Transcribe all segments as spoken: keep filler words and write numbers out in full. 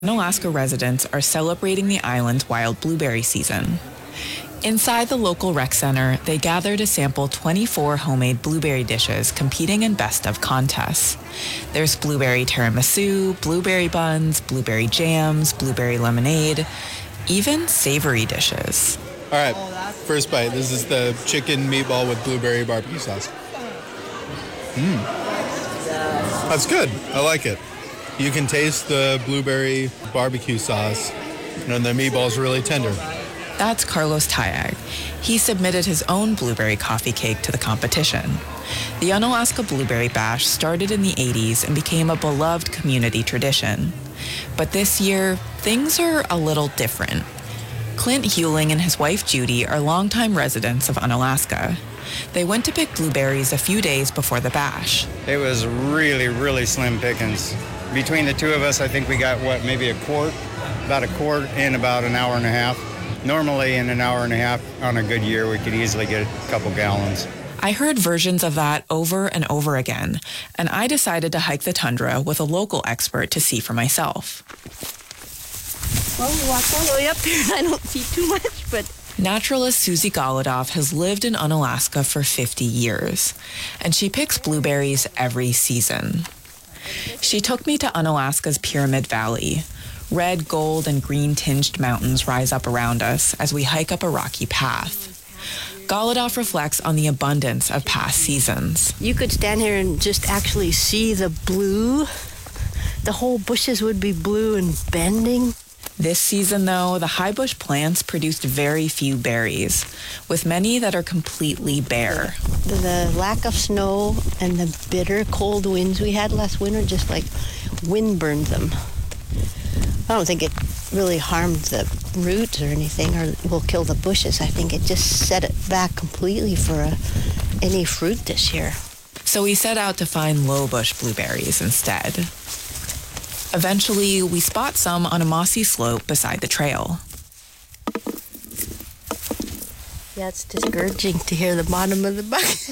Unalaska residents are celebrating the island's wild blueberry season. Inside the local rec center, they gather to sample twenty-four homemade blueberry dishes competing in best of contests. There's blueberry tiramisu, blueberry buns, blueberry jams, blueberry lemonade, even savory dishes. All right, first bite. This is the chicken meatball with blueberry barbecue sauce. Mmm. That's good. I like it. You can taste the blueberry barbecue sauce, and the meatball's really tender. That's Carlos Tayag. He submitted his own blueberry coffee cake to the competition. The Unalaska Blueberry Bash started in the eighties and became a beloved community tradition. But this year, things are a little different. Clint Hewling and his wife Judy are longtime residents of Unalaska. They went to pick blueberries a few days before the bash. It was really, really slim pickings. Between the two of us, I think we got, what, maybe a quart? About a quart in about an hour and a half. Normally, in an hour and a half, on a good year, we could easily get a couple gallons. I heard versions of that over and over again, and I decided to hike the tundra with a local expert to see for myself. Well, we walked all the way up here, and I don't see too much, but... Naturalist Susie Golodoff has lived in Unalaska for fifty years, and she picks blueberries every season. She took me to Unalaska's Pyramid Valley. Red, gold, and green-tinged mountains rise up around us as we hike up a rocky path. Golodoff reflects on the abundance of past seasons. You could stand here and just actually see the blue. The whole bushes would be blue and bending. This season, though, the high bush plants produced very few berries, with many that are completely bare. The, the lack of snow and the bitter cold winds we had last winter just like wind burned them. I don't think it really harmed the roots or anything or will kill the bushes. I think it just set it back completely for a, any fruit this year. So we set out to find low bush blueberries instead. Eventually, we spot some on a mossy slope beside the trail. Yeah, it's discouraging to hear the bottom of the bucket.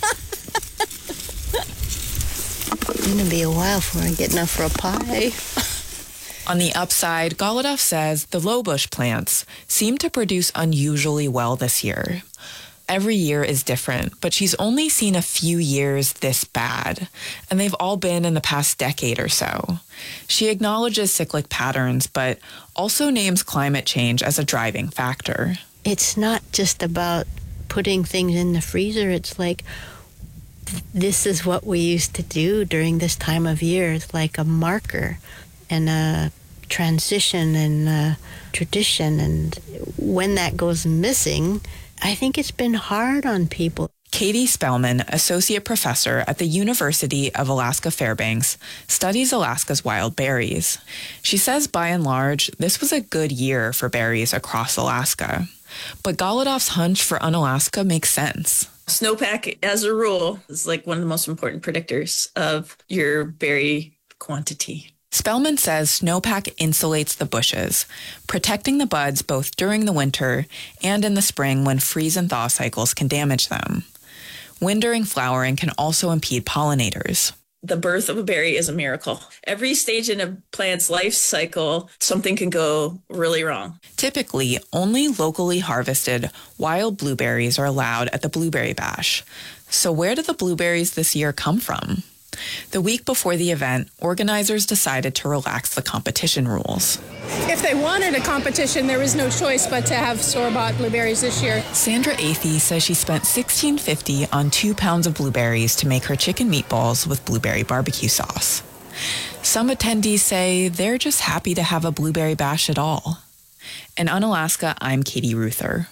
It's going to be a while before I get enough for a pie. On the upside, Golodoff says the low bush plants seem to produce unusually well this year. Every year is different, but she's only seen a few years this bad, and they've all been in the past decade or so. She acknowledges cyclic patterns, but also names climate change as a driving factor. It's not just about putting things in the freezer. It's like, this is what we used to do during this time of year. It's like a marker and a transition and a tradition, and when that goes missing, I think it's been hard on people. Katie Spellman, associate professor at the University of Alaska Fairbanks, studies Alaska's wild berries. She says by and large, this was a good year for berries across Alaska. But Golodoff's hunch for Unalaska makes sense. Snowpack, as a rule, is like one of the most important predictors of your berry quantity. Spellman says snowpack insulates the bushes, protecting the buds both during the winter and in the spring when freeze and thaw cycles can damage them. Wind during flowering can also impede pollinators. The birth of a berry is a miracle. Every stage in a plant's life cycle, something can go really wrong. Typically, only locally harvested wild blueberries are allowed at the Blueberry Bash. So where do the blueberries this year come from? The week before the event, organizers decided to relax the competition rules. If they wanted a competition, there was no choice but to have store-bought blueberries this year. Sandra Athey says she spent sixteen fifty on two pounds of blueberries to make her chicken meatballs with blueberry barbecue sauce. Some attendees say they're just happy to have a blueberry bash at all. In Unalaska, I'm Katie Ruther.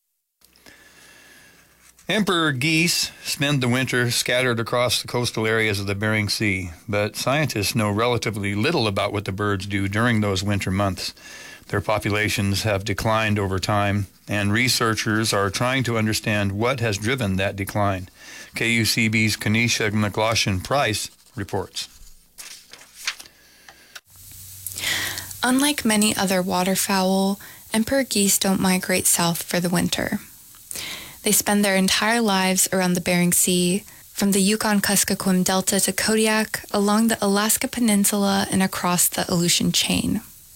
Emperor geese spend the winter scattered across the coastal areas of the Bering Sea, but scientists know relatively little about what the birds do during those winter months. Their populations have declined over time, and researchers are trying to understand what has driven that decline. K U C B's Kanisha McLaughlin-Price reports. Unlike many other waterfowl, emperor geese don't migrate south for the winter. They spend their entire lives around the Bering Sea, from the Yukon-Kuskokwim Delta to Kodiak, along the Alaska Peninsula, and across the Aleutian Chain.